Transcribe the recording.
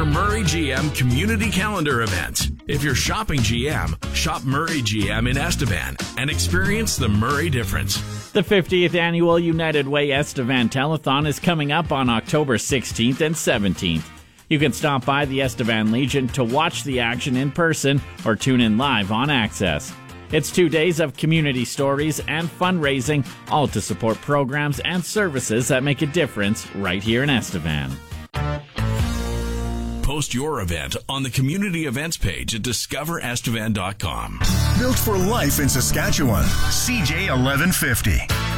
your Murray GM Community Calendar event. If you're shopping GM, shop Murray GM in Estevan and experience the Murray difference. The 50th Annual United Way Estevan Telethon is coming up on October 16th and 17th. You can stop by the Estevan Legion to watch the action in person or tune in live on Access. It's 2 days of community stories and fundraising, all to support programs and services that make a difference right here in Estevan. Post your event on the community events page at discoverestevan.com. Built for life in Saskatchewan. CJ 1150.